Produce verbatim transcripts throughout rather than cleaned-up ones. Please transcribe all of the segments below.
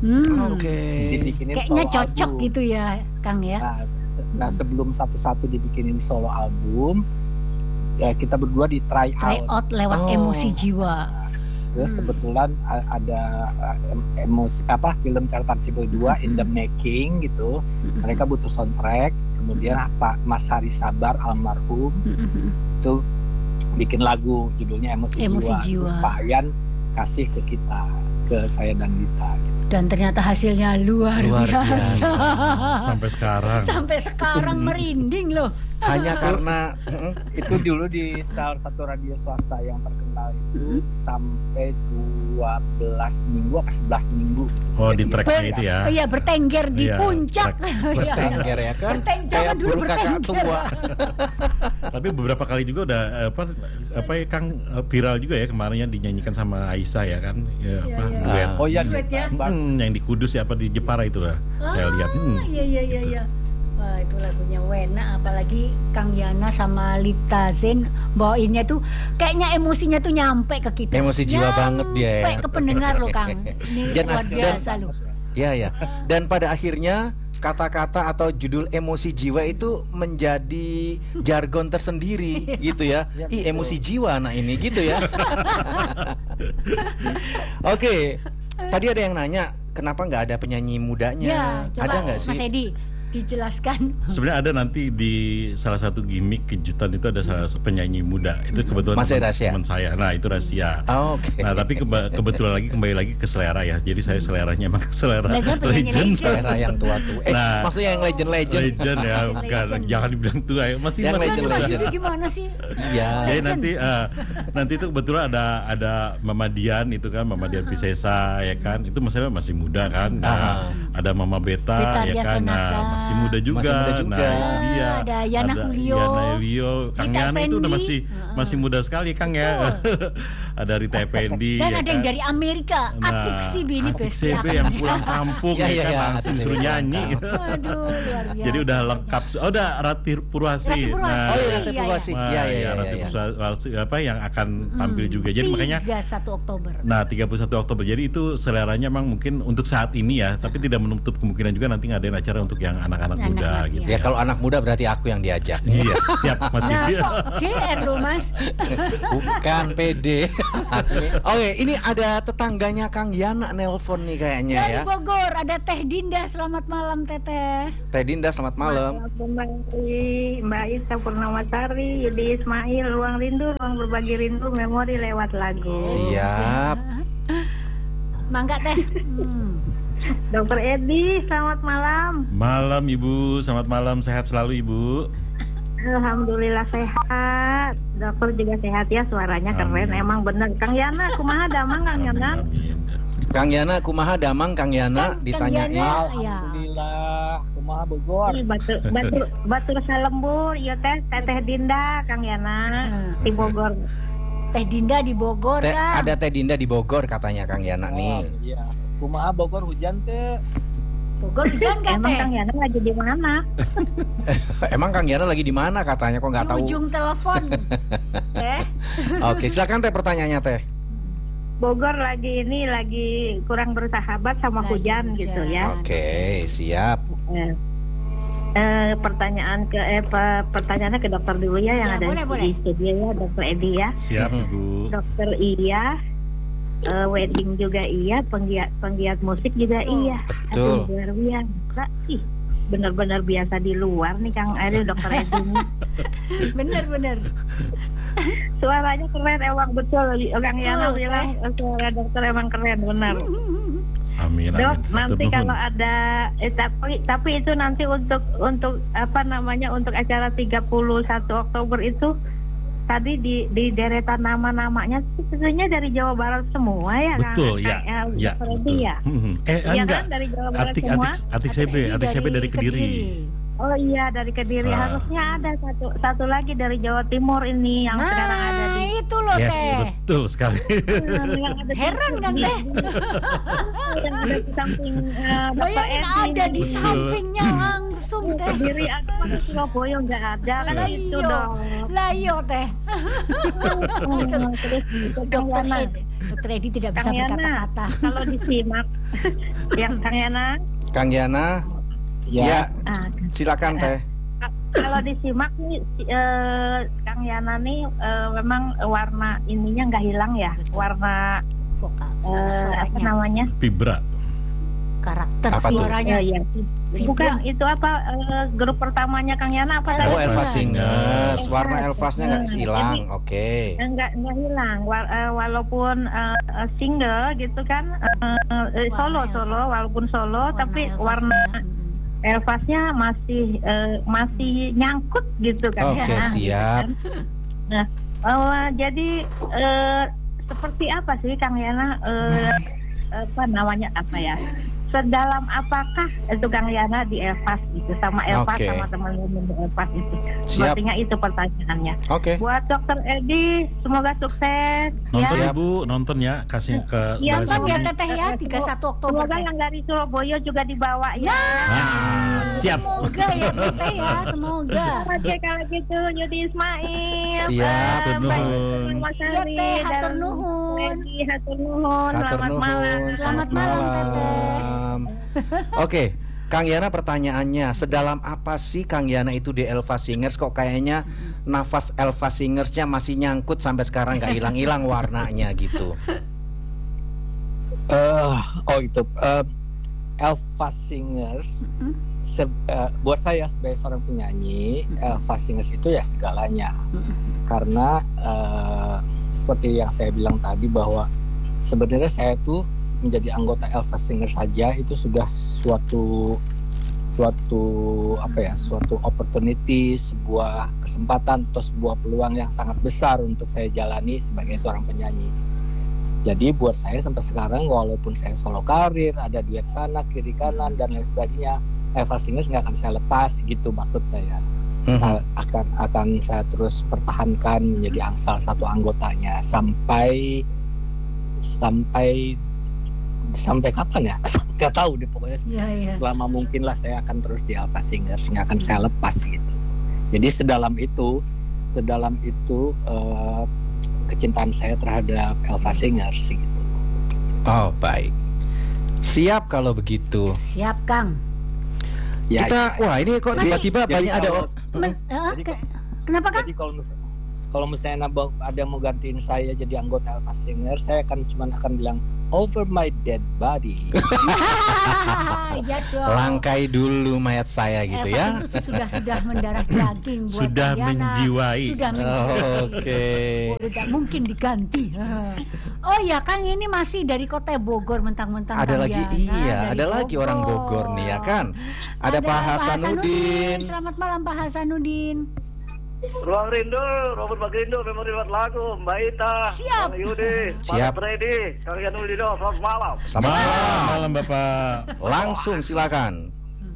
Hmm. Oke. Dibikinin Kayaknya solo cocok album. gitu ya, Kang ya. Nah, se- nah, sebelum satu-satu dibikinin solo album, ya kita berdua di try Try out. out lewat Oh. Emosi Jiwa. Terus Hmm. kebetulan a- ada uh, em- emosi apa film catatan si boy dua in the making gitu. Mm-mm. Mereka butuh soundtrack. Kemudian Pak Mas Hari Sabar almarhum Mm-mm. itu bikin lagu judulnya Emosi, Emosi Jiwa. Jiwa. Terus Pak Ayan kasih ke kita, ke saya dan Dita gitu. Dan ternyata hasilnya luar, Luar biasa. biasa. Sampai sekarang. Sampai sekarang merinding loh. Hanya karena mm, Itu dulu di salah satu radio swasta yang terkenal itu sampai dua belas minggu apa sebelas minggu gitu. Oh, di Jadi, tracknya Ber- itu ya. Oh iya, bertengger di Iya, puncak. bertengger ya kan. Berteng- Kayak jangan dulu burung kakak bertengger. tua. Tapi beberapa kali juga udah eh, apa apa ya Kang, eh, viral juga ya kemarinnya dinyanyikan sama Aisyah ya kan. Ya, Iya, apa iya. duet. Oh iya, Duet ya? Hmm, yang di Kudus ya apa di Jepara itu lah. Saya lihat. Hmm. Ah, iya iya iya Gitu. iya. Wah, itu lagunya Wena, apalagi Kang Yana sama Lita Zen bawainnya tuh kayaknya emosinya tuh nyampe ke kita. Emosi jiwa banget dia ya. Nyampe ke pendengar loh, Kang. Ini Dan- luar dan- biasa loh. Ya ya. Dan pada akhirnya kata-kata atau judul Emosi Jiwa itu menjadi jargon tersendiri gitu ya. Ya, Ih, betul. emosi jiwa anak ini gitu ya. Oke. Tadi ada yang nanya, kenapa nggak ada penyanyi Ya, mudanya? coba Ada nggak sih? Mas Edi dijelaskan. Sebenarnya ada nanti di salah satu gimmick kejutan itu ada salah satu penyanyi muda. Itu kebetulan Masih teman- rahasia? teman saya. Nah, itu rahasia. Oh, oke. Nah, tapi keba- kebetulan lagi kembali lagi ke selera ya. Jadi saya seleranya emang selera Legend, penyanyi legend. legend. Era yang tua-tua. Eh, Nah, maksudnya yang legend-legend. Legend ya, bukan Legend. jangan dibilang tua ya. Masih Yang masih legend, muda. legend. Ini gimana sih? Iya. Jadi Legend. nanti eh, nanti itu kebetulan ada ada Mama Dian itu kan, Mama Dian Piscesa ya kan. Itu maksudnya masih muda kan. Nah, ada Mama Beta, Beta ya Dia kan. Nah, Sonata. masih muda juga. Masih muda juga. Nah, itu dia. Ada Yana Julio. Yana Julio. Kang Rita Yana itu udah Effendi. masih Heeh. masih muda sekali Kang ya. Ada Rita Effendi. Dan ya ada yang kan. dari Amerika, Atik Sibi ini Atik besti Sibi yang pulang kampung Ya, ya, ya, kan ya, langsung Atik Sibi suruh pulang nyanyi. kampung. Waduh, luar biasa. Jadi udah lengkap. Oh, udah Rati Purwasi. Rati Purwasi. Oh, iya, Iya, Rati iya. Purwasi. Wah, Iya, iya, ya, iya, Rati iya. Purwasi apa yang akan tampil juga. Jadi makanya tiga puluh satu Oktober. nah tiga puluh satu Oktober. Jadi itu seleranya memang mungkin untuk saat ini ya, tapi tidak menutup kemungkinan juga nanti ngadain acara untuk yang anak-anak muda Anak-anak, gitu. Ya kalau anak muda berarti aku yang diajak. Iya, siap masih. Nah, kok G R loh Mas? Bukan P D. Oke, ini ada tetangganya Kang Yana nelpon nih kayaknya Dari ya. Bogor ada Teh Dinda. Selamat malam Teteh. Teh Dinda, selamat malam. Kembali Mbak Isa Purnamasari, Yudi Ismail, Ruang Rindu, Ruang Berbagi Rindu, Memori lewat lagu. Siap. Mangga Teh. Hmm. Dokter Edi, selamat malam. Malam Ibu, selamat malam, sehat selalu Ibu. Alhamdulillah sehat. Dokter juga sehat ya, suaranya keren. Amin. Emang bener. Kang Yana, kumaha damang Kang Amin, Yana? amin. Kang Yana kumaha damang Kang Yana Kang- Kang ditanyain. Yana. Ya. Alhamdulillah, kumaha Bogor. Ih, Batur, batur, batur salembur, ya teh, Teteh Dinda, Kang Yana, di Bogor. Teh Dinda di Bogor Teh, Kang. ada Teh Dinda di Bogor katanya Kang Yana Oh, nih. iya. Kumaha Bogor hujan teh. Bogor hujan kan Emang Teh? Kang Yana lagi di mana? Emang Kang Yana lagi di mana katanya kok nggak Di tahu. ujung telepon. Teh. Oke, silakan Teh pertanyaannya Teh. Bogor lagi ini lagi kurang bersahabat sama Lagi hujan, hujan. gitu ya. Oke, siap. Eh, eh, pertanyaan ke eh, pe- pertanyaannya ke dokter dulu ya yang Ya, ada boleh, di boleh. studio ya, dokter Edi ya. Siap Mhm. Ibu. Dokter iya, eh, wedding juga iya, penggiat penggiat musik juga Betul. iya. Betul. Aduh, luar biasa. Ih, benar-benar biasa di luar nih Kang, aduh dokter Edi ini. Bener-bener. Suaranya keren emang betul. Orang Yana Betul, bilang eh, suara dokter emang keren benar. Amin, Dok, amin. nanti Matur kalau nuhun. ada eh, tapi tapi itu nanti untuk untuk apa namanya untuk acara tiga puluh satu Oktober itu tadi di di deretan nama-namanya sebetulnya dari Jawa Barat semua ya kan? Betul, ya, Eh, ya, Dokter Edi betul. ya. Mhm. Eh, Iya enggak. kan dari Jawa Barat Atik, semua. atik, atik C B, atik C B dari Kediri. Oh iya dari Kediri, Ah. harusnya ada satu satu lagi dari Jawa Timur ini yang sekarang ada Nah, di itu loh Yes, Teh. betul sekali. yang ada di- Heran kan, di- Teh? yang ada di samping eh, Dokter Bayangin Edi ada di Betul. sampingnya langsung Teh. Kediri ada masa Surabaya nggak ada kan Lah gitu iyo. dong. Lah iyo Teh. Hmm, terus Kang Dokter Yana, Edi. Dokter Edi tidak bisa Kang Yana, berkata-kata. kalau disimak Yang Kang Yana. Kang Yana, Ya, ya, Ah, silakan Teh. kalau disimak nih si- eh, Kang Yana nih eh, memang warna ininya nggak hilang ya, Betul. warna Vokal, eh, apa suaranya, namanya? Vibra. karakter Apa tuh? suaranya. Eh, ya. Vibra. Bukan itu apa eh, grup pertamanya Kang Yana apa Oh, tadi? Elva Elva Singers, warna Elva. Elvasnya nggak Hmm, hilang, jadi- oke. Enggak enggak hilang Wa- eh, walaupun eh, eh, single gitu kan eh, eh, solo Warna solo Elva. walaupun solo tapi Elvasnya. warna Mm-mm. Elvasnya masih eh, masih nyangkut gitu kan. Oke, Ya, siap. gitu kan. Nah, eh, jadi eh, seperti apa sih Kang Yana eh, apa namanya apa ya? Sedalam apakah itu Kang Yana di Elvas gitu sama Elvas Oke. sama teman-teman di Elvas itu? Siap. Sepertinya itu pertanyaannya. Oke. Buat Dokter Edi, semoga sukses. Nonton ya. Ibu, nonton ya, kasih ke Iya, Nonton Mbak ya Sudi. Teteh ya, tiga puluh satu Oktober Semoga Teh. yang dari Surabaya juga dibawa ya. Ah, siap. Semoga ya Teteh ya, semoga. Oke kalau gitu Yudi Ismail. Siap, eh, Nuhun. Baik, Mas Iya, Ali Teh, dan hatur nuhun. Lady, hatur nuhun. Hatur Selamat nuhun, malam. Selamat malam, malam. Oke, Kang Yana pertanyaannya, sedalam apa sih Kang Yana itu di Elva Singers? Kok kayaknya nafas Elva Singersnya masih nyangkut sampai sekarang nggak hilang-hilang warnanya gitu. Eh, oh itu eh, Elva Singers. Mm. se- eh, buat saya sebagai seorang penyanyi, Elva Singers itu ya segalanya. Mm-mm. Karena eh, seperti yang saya bilang tadi bahwa sebenarnya saya tuh menjadi anggota Elva Singers saja itu sudah suatu suatu apa ya suatu opportunity, sebuah kesempatan atau sebuah peluang yang sangat besar untuk saya jalani sebagai seorang penyanyi. Jadi buat saya sampai sekarang walaupun saya solo karir, ada duet sana kiri kanan dan lain sebagainya, Elva Singers nggak akan saya lepas gitu maksud saya. Mhm. A- akan akan saya terus pertahankan menjadi ang- salah satu anggotanya sampai sampai sampai kapan ya? Nggak tahu deh pokoknya Iya, iya. selama mungkin lah saya akan terus di Elva Singers, nggak akan saya lepas gitu. Jadi sedalam itu, sedalam itu eh, kecintaan saya terhadap Elva Singers gitu. Oh, baik. Siap kalau begitu. Siap Kang. Ya, Kita, wah ini kok Masih- tiba-tiba Jadi banyak ada kalau- orang. Men- eh, Jadi ke- kenapa Kang? Jadi kalau mis- kalau misalnya nabang- ada yang mau gantiin saya jadi anggota Elva Singers, saya akan cuma akan bilang over my dead body. Iya dong. Langkai dulu mayat saya gitu Elva ya. itu sudah sudah mendarah daging buat Sudah Kang Yana. menjiwai. Sudah menjiwai. Oke. Tidak mungkin diganti. Oh ya Kang, ini masih dari kota Bogor mentang-mentang Ada Kang lagi, Yana iya, dari ada lagi orang Bogor nih ya kan. Ada Pak Hasanuddin. Selamat malam Pak Hasanuddin. Ruang Rindu, Robert Bagrindo, Memori Buat Lagu, Mbak Ita, Siap. Kang Yudi, Siap. Pak Freddy, Kang Yanulido, selamat malam. Selamat Malam, malam. malam Bapak. Langsung silakan.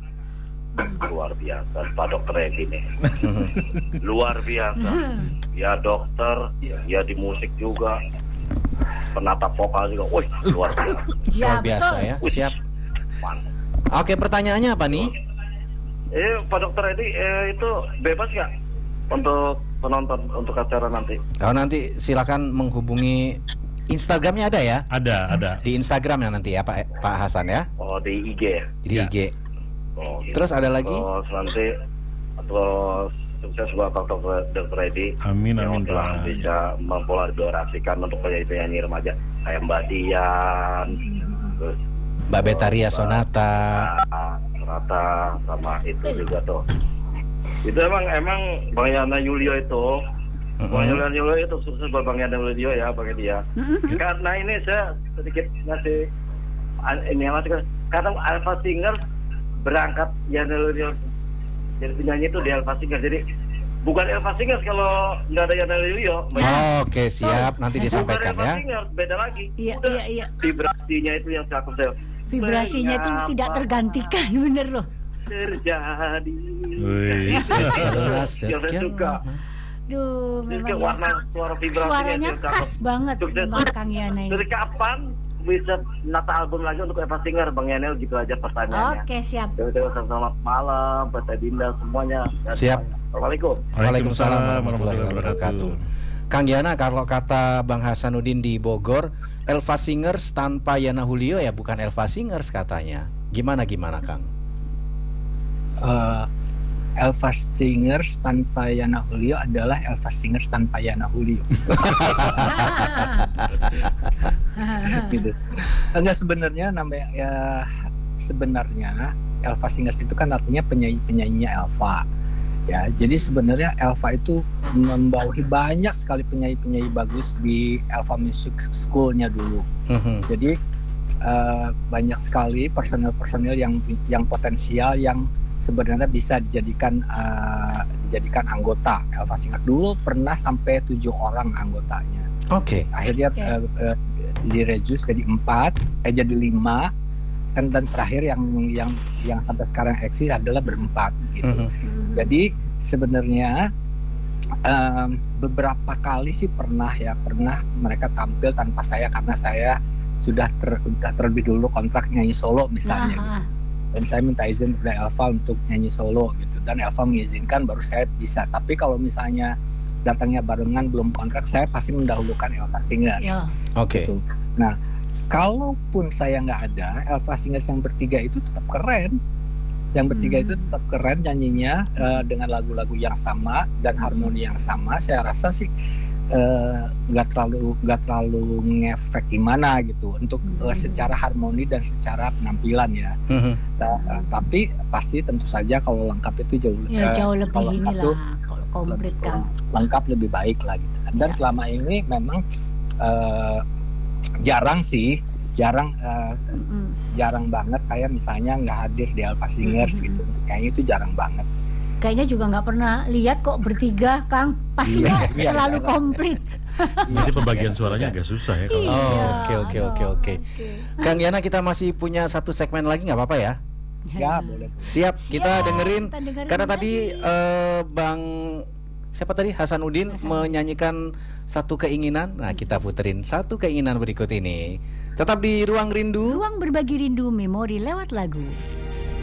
Luar biasa, Pak Dokter Edi nih. Luar biasa. Ya dokter, ya di musik juga. Penata vokal juga. Wih, luar biasa. Luar biasa betul. ya. Siap. Mantap. Oke, pertanyaannya apa nih? Eh, Pak Dokter Edi, eh, itu bebas nggak untuk penonton untuk acara nanti? Kalau nanti silakan menghubungi Instagramnya ada ya? Ada, ada. Di Instagram ya nanti ya Pak Pak Hasan ya? Oh, di I G ya? Di Ya. I G. Oh, gitu. Terus ada lagi? Terus nanti terus sukses buat Pak Dokter Dokter Edi. Amin, yang amin telah Pak. bisa mempolarisasikan untuk penyanyi-penyanyi remaja kayak Mbak Dian, terus Mbak Betaria Sonata. ah, Rata sama itu juga tuh. Itu emang emang Bang Yana Yulio itu, Bang Mm-mm. Yana Yulio itu sukses buat Bang Yana Yulio ya, Bang dia. Mm-mm. Karena ini saya sedikit ngasih an- ini ya, masih karena Elva Singers berangkat Yana Yulio jadi penyanyi itu di Elva Singers, jadi bukan Elva Singers kalau nggak ada Yana Yulio. Oke, siap. Nanti disampaikan Bukan Elva ya. Singers, beda lagi. Iya, Udah, iya, iya. vibrasinya itu yang cakep saya. Vibrasinya itu Mengapa tidak tergantikan, bener loh. terjadi. Wih. Jelas, Yang saya suka. Duh, Jadi memang warna ya, suara vibrasinya suaranya itu cakep. khas banget Sukses. Bang Kang Yana ini. Dari kapan bisa nata album lagi untuk Elva Singer, Bang Yanel, gitu aja pertanyaannya. Oke, siap. Terima kasih, selamat malam, buat Teh Dinda semuanya. Dan Siap. Assalamualaikum. Waalaikumsalam warahmatullahi wabarakatuh. Kang Yana, kalau kata Bang Hasanuddin di Bogor, Elva Singers tanpa Yana Julio ya bukan Elva Singers katanya. Gimana gimana Kang? Eh, Elva Singers tanpa Yana Julio adalah Elva Singers tanpa Yana Julio. Gitu. Enggak, sebenarnya namanya ya, sebenarnya Elva Singers itu kan artinya penyanyi-penyanyinya Elva. Ya, jadi sebenarnya Elva itu membawahi banyak sekali penyanyi-penyanyi bagus di Elva Music School-nya dulu. Mhm. Jadi uh, banyak sekali personel-personel yang yang potensial yang sebenarnya bisa dijadikan uh, dijadikan anggota Elva Singers. Dulu pernah sampai tujuh orang anggotanya. Oke. Akhirnya Oke. uh, uh, direduce jadi empat, eh jadi lima. Dan, dan terakhir yang yang yang sampai sekarang eksis adalah berempat gitu. Mhm. Jadi sebenarnya um, beberapa kali sih pernah ya pernah mereka tampil tanpa saya karena saya sudah ter, sudah terlebih dulu kontrak nyanyi solo misalnya. Gitu. Nah, Dan saya minta izin kepada Elva untuk nyanyi solo gitu. Dan Elva mengizinkan baru saya bisa. Tapi kalau misalnya datangnya barengan belum kontrak, saya pasti mendahulukan Elva Singers. ya. Oke. Gitu. Nah, kalaupun saya nggak ada, Elva Singers yang bertiga itu tetap keren. Yang bertiga Hmm. itu tetap keren nyanyinya uh, dengan lagu-lagu yang sama dan harmoni yang sama. Saya rasa sih uh, nggak terlalu nggak terlalu ngefek gimana gitu untuk uh, Hmm. secara harmoni dan secara penampilan ya. Mhm. Nah, uh, tapi pasti tentu saja kalau lengkap itu jauh Ya uh, jauh lebih kalau lengkap inilah tuh kalau komplit lebih- kan. lengkap lebih baik lah gitu. Dan Ya. selama ini memang uh, jarang sih, jarang uh, Mm-mm. jarang banget saya misalnya nggak hadir di Elva Singers Mhm. gitu. Kayaknya itu jarang banget. Kayaknya juga nggak pernah lihat kok bertiga, Kang. Pastinya Iya, iya, selalu iya. komplit. Jadi pembagian Ya, suaranya sudah. agak susah ya kalau. Oh, Iya, oke, oke, oke, aduh, oke. Kang Yana, kita masih punya satu segmen lagi nggak apa-apa ya? Ya boleh. Siap, kita Siap, dengerin. kita dengerin Karena tadi lagi. eh, Bang siapa tadi Hasanuddin Hasanuddin. menyanyikan satu keinginan. Nah, kita puterin satu keinginan berikut ini. Tetap di Ruang Rindu. Ruang berbagi rindu memori lewat lagu.